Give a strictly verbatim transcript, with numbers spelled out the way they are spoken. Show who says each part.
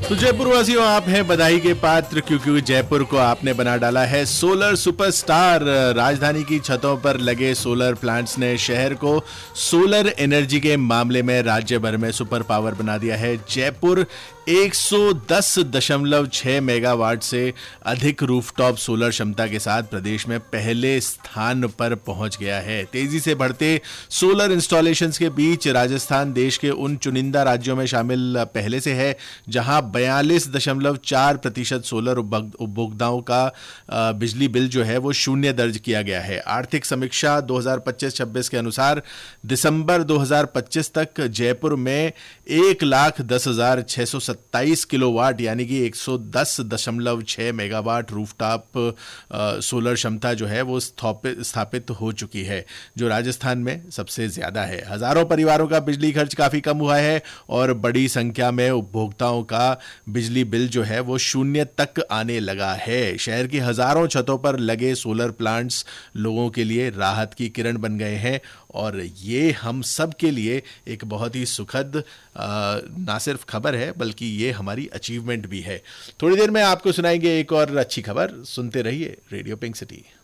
Speaker 1: तो जयपुर वासियों, आप हैं बधाई के पात्र क्योंकि जयपुर को आपने बना डाला है सोलर सुपरस्टार। राजधानी की छतों पर लगे सोलर प्लांट्स ने शहर को सोलर एनर्जी के मामले में राज्य भर में सुपर पावर बना दिया है। जयपुर एक सौ दस दशमलव छह मेगावाट से अधिक रूफटॉप सोलर क्षमता के साथ प्रदेश में पहले स्थान पर पहुंच गया है। तेजी से बढ़ते सोलर इंस्टॉलेशंस के बीच राजस्थान देश के उन चुनिंदा राज्यों में शामिल पहले से है जहां बयालीस दशमलव चार प्रतिशत सोलर उपभोक्ताओं का बिजली बिल जो है वो शून्य दर्ज किया गया है। आर्थिक समीक्षा दो हज़ार पच्चीस छब्बीस के अनुसार दिसंबर दो हज़ार पच्चीस तक जयपुर में एक लाख दस हजार छह सौ सत्ताईस किलोवाट यानी कि एक सौ दस दशमलव छह मेगावाट रूफटॉप सोलर क्षमता जो है वो स्थापित हो चुकी है, जो राजस्थान में सबसे ज्यादा है। हजारों परिवारों का बिजली खर्च काफी कम हुआ है और बड़ी संख्या में उपभोक्ताओं का बिजली बिल जो है वो शून्य तक आने लगा है। शहर की हजारों छतों पर लगे सोलर प्लांट्स लोगों के लिए राहत की किरण बन गए हैं और ये हम सब के लिए एक बहुत ही सुखद ना सिर्फ खबर है बल्कि ये हमारी अचीवमेंट भी है। थोड़ी देर में आपको सुनाएंगे एक और अच्छी खबर। सुनते रहिए रेडियो पिंक सिटी।